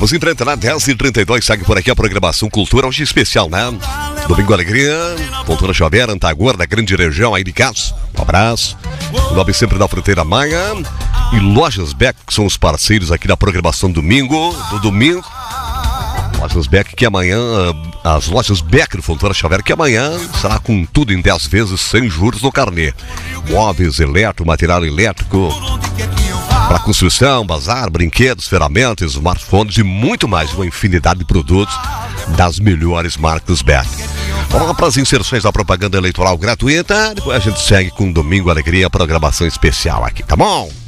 Vamos em frente lá, 10h32, segue por aqui a programação Cultura, hoje especial, né? Domingo Alegria, Cultura Xavier, Antagor, da grande região aí de Campos. Um abraço. O nome sempre da Fruteira Maia e Lojas Beck, que são os parceiros aqui da programação do domingo. Lojas Beck, que amanhã, as Lojas Beck do Cultura Xavier, que amanhã será com tudo em 10 vezes, sem juros no carnê. Móveis, eletro, material elétrico, para construção, bazar, brinquedos, ferramentas, smartphones e muito mais, uma infinidade de produtos das melhores marcas Beck. Vamos lá para as inserções da propaganda eleitoral gratuita, depois a gente segue com Domingo Alegria, programação especial aqui, tá bom?